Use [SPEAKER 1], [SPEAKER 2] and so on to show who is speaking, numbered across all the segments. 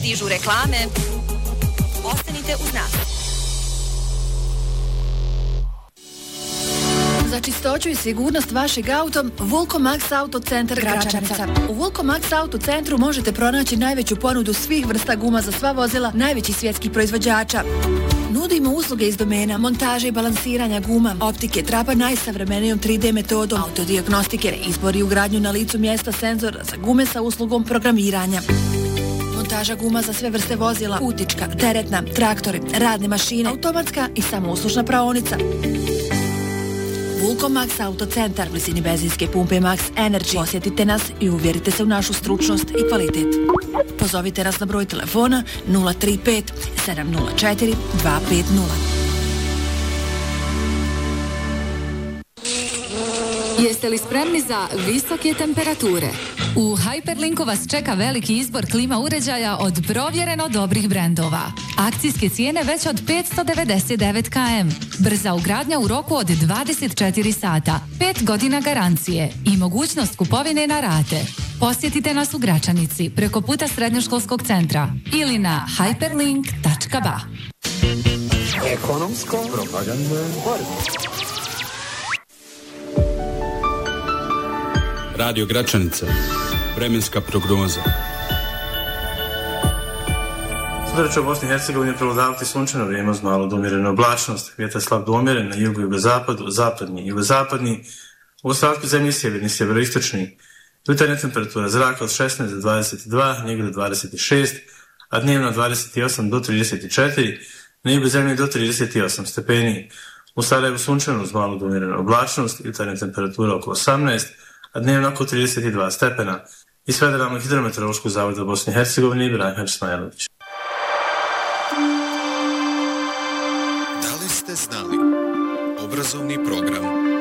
[SPEAKER 1] stižu reklame. Ostanite uz nas.
[SPEAKER 2] Za čistoću i sigurnost vašeg auta, Vulkomax Auto Centar Gračanica. U Vulkomax Auto Centru možete pronaći najveću ponudu svih vrsta guma za sva vozila najvećih svjetskih proizvođača. Nudimo usluge iz domena montaže i balansiranja guma, optike, trapa najsavremenijom 3D metodom, autodijagnostike, izbor i ugradnju na licu mjesta senzora za gume sa uslugom programiranja. Montaža guma za sve vrste vozila, putnička, teretna, traktori, radne mašine, automatska i samouslužna praonica. Vulkomax Auto Centar, blizini benzinske pumpe Max Energy. Posjetite nas i uvjerite se u našu stručnost i kvalitet. Pozovite nas na broj telefona 035 704 250.
[SPEAKER 3] Jeste li spremni za visoke temperature? U Hyperlinku vas čeka veliki izbor klima uređaja od provjereno dobrih brendova. Akcijske cijene već od 599 km. Brza ugradnja u roku od 24 sata. 5 godina garancije i mogućnost kupovine na rate. Posjetite nas u Gračanici preko puta Srednjoškolskog centra ili na hyperlink.ba.
[SPEAKER 4] Ekonomsko propagandno borba.
[SPEAKER 5] Radio Gračanica. Vremenska prognoza.
[SPEAKER 6] Sutra će u Bosni i Hercegovini prevladavati sunčano vrijeme uz malo do umjerene oblačnost. Vjetar slab do umjeren na jugu i jugozapadu, zapadni i jugozapadni, u ostatku zemlje sjeverni, sjeveroistočni. Jutarnja temperatura zraka od 16 do 22, negdje do 26, a dnevno 28 do 34, na jugu zemlje do 38 stepeni. U Sarajevu sunčano uz malo do umjerene oblačnost, jutarnja temperatura oko 18, a dnevno oko 32 stepena. Iz Federalnog hidrometeorološkog zavoda Bosne i Hercegovine, Ibrahim Smajlović.
[SPEAKER 7] Da li ste znali? Obrazovni program.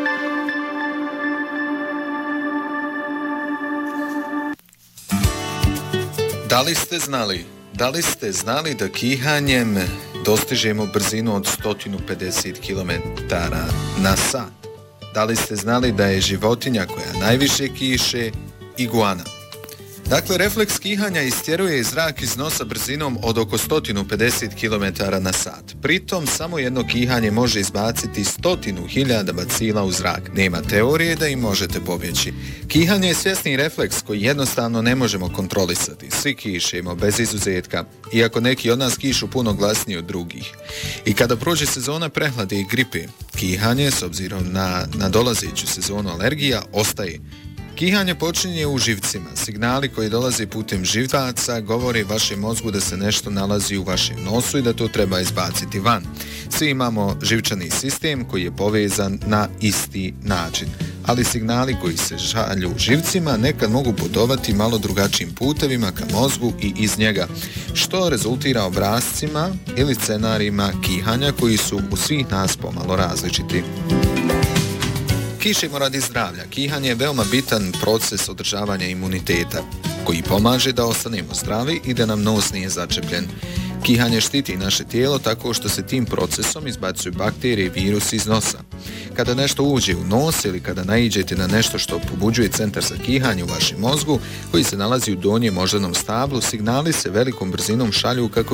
[SPEAKER 7] Da li ste znali? Da li ste znali da kihanjem dostižemo brzinu od 150 km na sat? Da li ste znali da je životinja koja najviše kiše iguana? Dakle, refleks kihanja istjeruje zrak iz nosa brzinom od oko 150 km na sat. Pritom, samo jedno kihanje može izbaciti 100.000 bacila u zrak. Nema teorije da im možete pobjeći. Kihanje je svjesni refleks koji jednostavno ne možemo kontrolisati. Svi kišemo, bez izuzetka, iako neki od nas kišu puno glasnije od drugih. I kada prođe sezona prehlade i gripe, kihanje, s obzirom na nadolazeću sezonu alergija, ostaje. Kihanje počinje u živcima. Signali koji dolaze putem živcaca govore vašem mozgu da se nešto nalazi u vašem nosu i da to treba izbaciti van. Svi imamo živčani sistem koji je povezan na isti način, ali signali koji se šalju u živcima nekad mogu putovati malo drugačijim putevima ka mozgu i iz njega, što rezultira obrascima ili scenarijima kihanja koji su u svih nas pomalo različiti. Kišemo radi zdravlja. Kihanje je veoma bitan proces održavanja imuniteta, koji pomaže da ostanemo zdravi i da nam nos nije začepljen. Kihanje štiti naše tijelo tako što se tim procesom izbacuju bakterije i virusi iz nosa. Kada nešto uđe u nos ili kada naiđete na nešto što pobuđuje centar za kihanje u vašem mozgu, koji se nalazi u donjem moždanom stablu, signali se velikom brzinom šalju kako